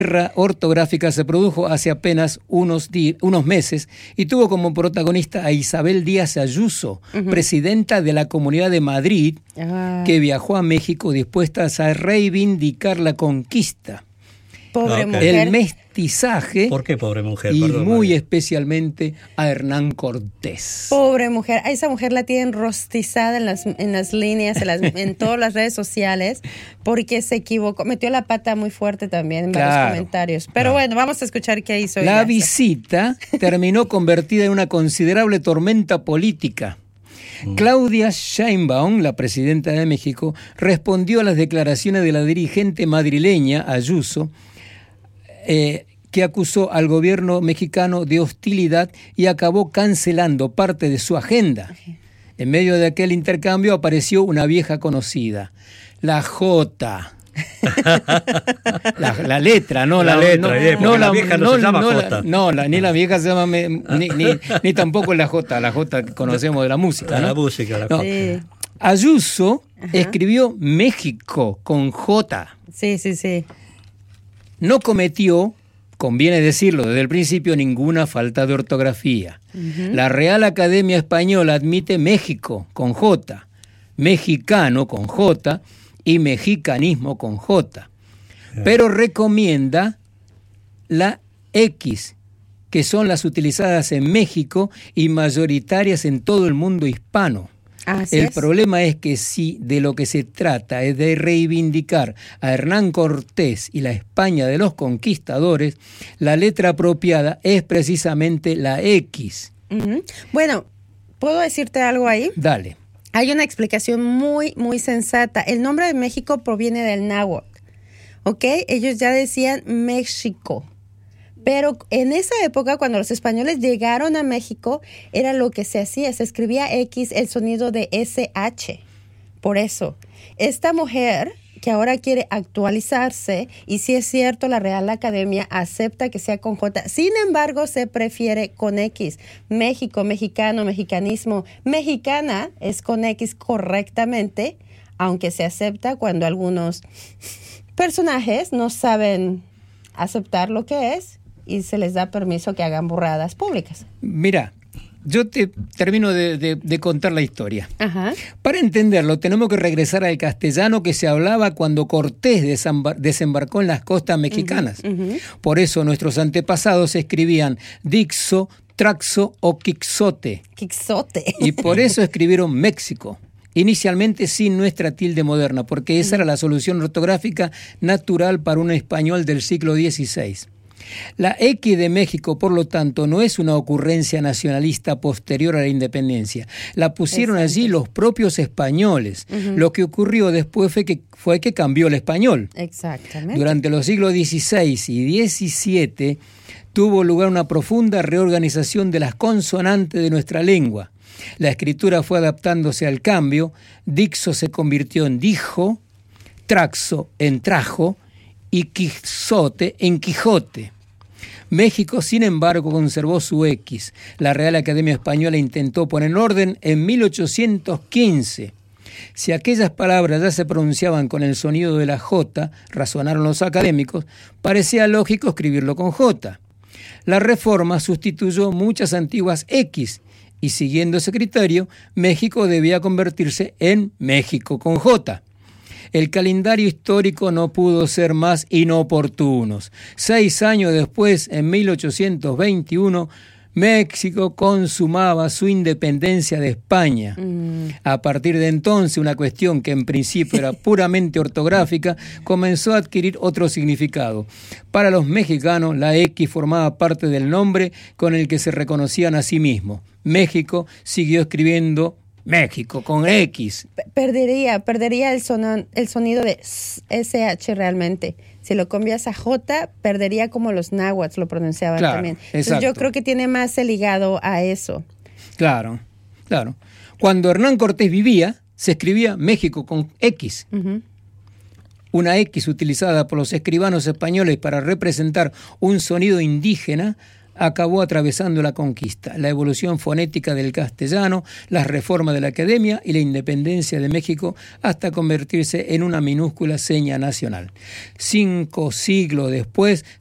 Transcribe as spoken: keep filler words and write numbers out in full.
guerra ortográfica se produjo hace apenas unos, di- unos meses y tuvo como protagonista a Isabel Díaz Ayuso, uh-huh. presidenta de la Comunidad de Madrid, uh-huh. que viajó a México dispuestas a reivindicar la conquista. Pobre okay. mujer. El mestizaje. ¿Por qué pobre mujer? Y Perdón, muy María. especialmente a Hernán Cortés. Pobre mujer. A esa mujer la tienen rostizada en las, en las líneas, en, las, en todas las redes sociales, porque se equivocó. Metió la pata muy fuerte también en Claro, varios comentarios. Pero claro. bueno, vamos a escuchar qué hizo La ella. visita terminó convertida en una considerable tormenta política. Claudia Sheinbaum, la presidenta de México, respondió a las declaraciones de la dirigente madrileña Ayuso, eh, que acusó al gobierno mexicano de hostilidad y acabó cancelando parte de su agenda. En medio de aquel intercambio apareció una vieja conocida, la Jota. La, la letra, no la, la letra, no, eh, no la, la vieja no, no, se llama no, Jota. La, no, la, ni la vieja se llama me, ni, ni, ni tampoco la Jota, la Jota que conocemos de la música, ¿no? La música, la no. Sí. Ayuso Ajá. escribió México con J. Sí, sí, sí. No cometió, conviene decirlo desde el principio, ninguna falta de ortografía. Uh-huh. La Real Academia Española admite México con J, mexicano con J y mexicanismo con J, pero recomienda la X, que son las utilizadas en México y mayoritarias en todo el mundo hispano. Así el es. problema es que si de lo que se trata es de reivindicar a Hernán Cortés y la España de los conquistadores, la letra apropiada es precisamente la X. Uh-huh. Bueno, ¿puedo decirte algo ahí? Dale. Hay una explicación muy, muy sensata. El nombre de México proviene del náhuatl, ¿ok? Ellos ya decían México. Pero en esa época, cuando los españoles llegaron a México, era lo que se hacía. Se escribía X, el sonido de ese hache. Por eso, esta mujer que ahora quiere actualizarse, y si es cierto, la Real Academia acepta que sea con J. Sin embargo, se prefiere con X. México, mexicano, mexicanismo. Mexicana es con X correctamente, aunque se acepta cuando algunos personajes no saben aceptar lo que es y se les da permiso que hagan burradas públicas. Mira, yo te termino de, de, de contar la historia. Ajá. Para entenderlo, tenemos que regresar al castellano que se hablaba cuando Cortés desembar- desembarcó en las costas mexicanas. Uh-huh, uh-huh. Por eso nuestros antepasados escribían Dixo, Traxo o Quixote. Quixote. Y por eso escribieron México. Inicialmente sin nuestra tilde moderna, porque esa era la solución ortográfica natural para un español del siglo dieciséis. La X de México, por lo tanto, no es una ocurrencia nacionalista posterior a la independencia. La pusieron Exacto. allí los propios españoles. Uh-huh. Lo que ocurrió después fue que, fue que cambió el español. Exactamente. Durante los siglos dieciséis y diecisiete tuvo lugar una profunda reorganización de las consonantes de nuestra lengua. La escritura fue adaptándose al cambio, Dixo se convirtió en dijo, Traxo en trajo y Quixote en Quijote. México, sin embargo, conservó su X. La Real Academia Española intentó poner en orden en mil ochocientos quince. Si aquellas palabras ya se pronunciaban con el sonido de la J, razonaron los académicos, parecía lógico escribirlo con J. La reforma sustituyó muchas antiguas X, y siguiendo ese criterio, México debía convertirse en México con J. El calendario histórico no pudo ser más inoportuno. Seis años después, en mil ochocientos veintiuno, México consumaba su independencia de España. Mm. A partir de entonces, una cuestión que en principio era puramente ortográfica comenzó a adquirir otro significado. Para los mexicanos, la X formaba parte del nombre con el que se reconocían a sí mismos. México siguió escribiendo México con X. Perdería, perdería el, sonon, el sonido de ese hache realmente. Si lo cambias a J, perdería como los náhuatl lo pronunciaban claro, también. Entonces exacto. Yo creo que tiene más ligado a eso. Claro, claro. Cuando Hernán Cortés vivía, se escribía México con X. Uh-huh. Una X utilizada por los escribanos españoles para representar un sonido indígena acabó atravesando la conquista, la evolución fonética del castellano, las reformas de la academia y la independencia de México hasta convertirse en una minúscula seña nacional. Cinco siglos después